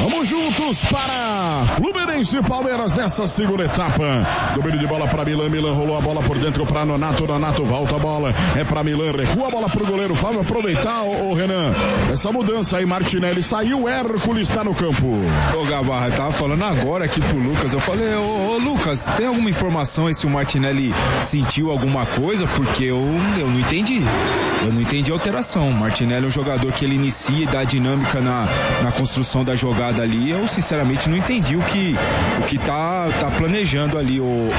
Vamos juntos para Fluminense e Palmeiras nessa segunda etapa. Domínio de bola para Milan. Milan rolou a bola por dentro para Nonato. Nonato volta a bola. É para Milan. Recua a bola para o goleiro Fábio. Aproveitar, o Renan. Essa mudança aí, Martinelli saiu. Hércules está no campo. Ô Gabarra, eu tava falando agora aqui pro Lucas. Eu falei, ô Lucas, tem alguma informação aí se o Martinelli sentiu alguma coisa? Porque eu não entendi. Eu não entendi a alteração. O Martinelli é um jogador que ele inicia e dá dinâmica na construção da jogada ali. Eu sinceramente não entendi o que tá planejando ali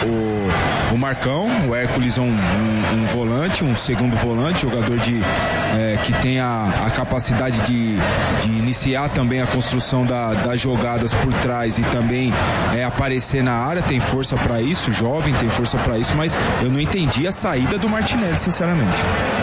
o Marcão. O Hércules é um volante, um segundo volante, jogador que tem a capacidade de iniciar também a construção das jogadas por trás e também aparecer na área, tem força para isso, jovem, tem força para isso, mas eu não entendi a saída do Martinelli, sinceramente.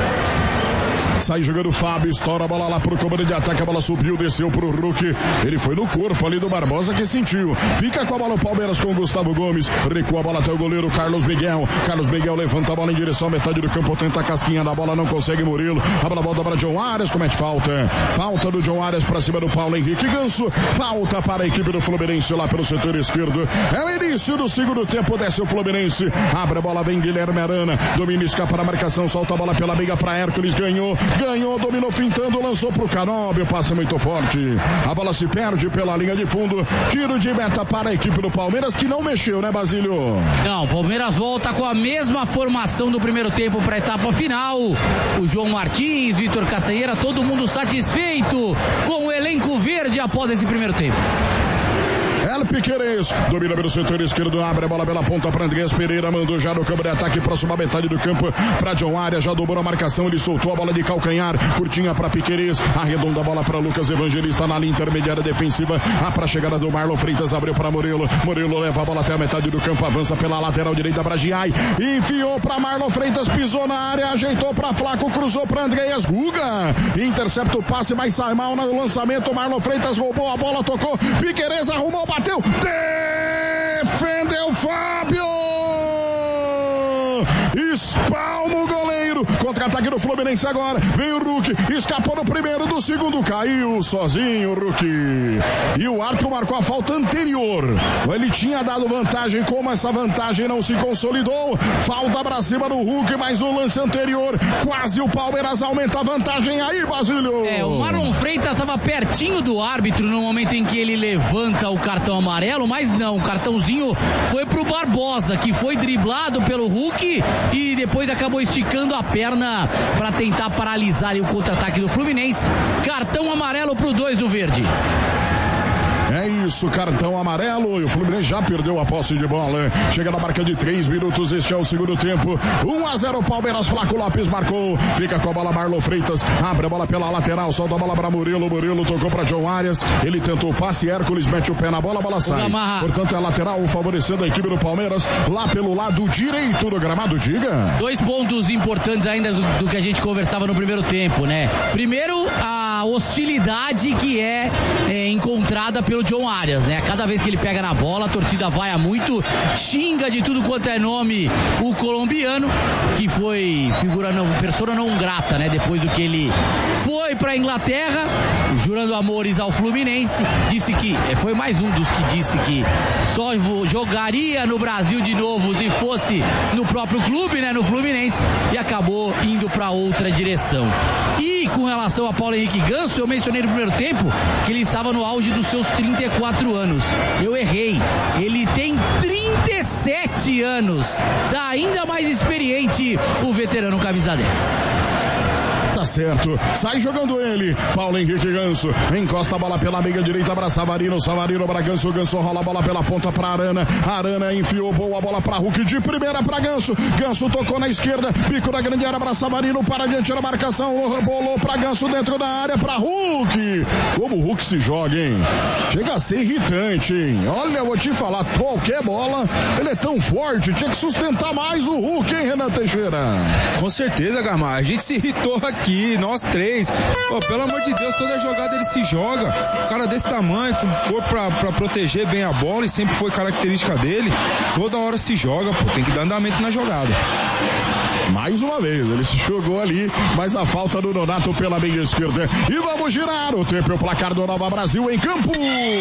Sai jogando o Fábio, estoura a bola lá pro comando de ataque, a bola subiu, desceu pro Hulk, ele foi no corpo ali do Barbosa que sentiu, fica com a bola o Palmeiras com o Gustavo Gomes, recua a bola até o goleiro Carlos Miguel levanta a bola em direção à metade do campo, tenta a casquinha da bola, não consegue Murilo, a bola volta para John Arias, comete falta do John Arias para cima do Paulo Henrique Ganso, falta para a equipe do Fluminense lá pelo setor esquerdo, é o início do segundo tempo, desce o Fluminense, abre a bola, vem Guilherme Arana, domina, escapa na marcação, solta a bola pela meia para Hércules, ganhou, dominou fintando, lançou pro Canóbio, passa muito forte, a bola se perde pela linha de fundo, tiro de meta para a equipe do Palmeiras que não mexeu, né, Basílio? Não, o Palmeiras volta com a mesma formação do primeiro tempo para a etapa final, o João Martins, Vitor Castanheira, todo mundo satisfeito com o elenco verde após esse primeiro tempo. El Piquerez, domina pelo setor esquerdo, abre a bola pela ponta para Andrés Pereira, mandou já no campo de ataque, próxima metade do campo para John Arias, já dobrou a marcação, ele soltou a bola de calcanhar, curtinha para Piquerez, arredonda a bola para Lucas Evangelista na linha intermediária defensiva, para a chegada do Marlon Freitas, abriu para Murilo leva a bola até a metade do campo, avança pela lateral direita para Giai, enfiou para Marlon Freitas, pisou na área, ajeitou para Flaco, cruzou para Andreas Guga, intercepta o passe, mas sai mal no lançamento, Marlon Freitas roubou a bola, tocou, Piquerez arrumou, bateu, defendeu Fábio, espalma o goleiro, contra-ataque do Fluminense agora, vem o Hulk, escapou no primeiro, do segundo, caiu sozinho o Hulk, e o árbitro marcou a falta anterior, ele tinha dado vantagem, como essa vantagem não se consolidou, falta pra cima do Hulk, mas no lance anterior, quase o Palmeiras aumenta a vantagem aí, Basílio. O Marlon Freitas estava pertinho do árbitro no momento em que ele levanta o cartão amarelo, mas não, o cartãozinho foi pro Barbosa, que foi driblado pelo Hulk e depois acabou esticando a perna para tentar paralisar o contra-ataque do Fluminense. Cartão amarelo pro 2 do Verde. É isso, cartão amarelo, e o Fluminense já perdeu a posse de bola, chega na marca de 3 minutos, este é o segundo tempo, 1-0 Palmeiras, Flaco Lopes marcou, fica com a bola Marlon Freitas, abre a bola pela lateral, solta a bola para Murilo tocou para John Arias, ele tentou o passe, Hércules mete o pé na bola, a bola sai, portanto é lateral, favorecendo a equipe do Palmeiras, lá pelo lado direito do gramado, diga. 2 pontos importantes ainda do que a gente conversava no primeiro tempo, né? Primeiro, a hostilidade que é encontrada pelo John Arias, né? Cada vez que ele pega na bola, a torcida vaia muito, xinga de tudo quanto é nome o colombiano, que foi persona não grata, né? Depois do que ele foi pra Inglaterra, jurando amores ao Fluminense, disse que, foi mais um dos que disse que só jogaria no Brasil de novo se fosse no próprio clube, né? No Fluminense, e acabou indo pra outra direção. E com relação a Paulo Henrique Ganso, eu mencionei no primeiro tempo que ele estava no auge dos seus 34 anos. Eu errei. Ele tem 37 anos. Tá ainda mais experiente o veterano camisa 10. Tá certo, sai jogando ele, Paulo Henrique Ganso, encosta a bola pela meia direita para Savarino para Ganso, Ganso rola a bola pela ponta para Arana enfiou boa bola para Hulk, de primeira para Ganso tocou na esquerda, bico da grande área para Savarino, para diante da marcação, bolou para Ganso dentro da área para Hulk, como o Hulk se joga, hein? Chega a ser irritante, hein? Olha, eu vou te falar, qualquer bola, ele é tão forte, tinha que sustentar mais o Hulk, hein, Renan Teixeira? Com certeza, Gamar, a gente se irritou aqui, nós três. Pelo amor de Deus, toda jogada ele se joga. Um cara desse tamanho, com corpo pra proteger bem a bola, e sempre foi característica dele. Toda hora se joga, tem que dar andamento na jogada. Mais uma vez, ele se jogou ali, mas a falta do Nonato pela meia esquerda. E vamos girar o tempo e o placar do Nova Brasil em campo.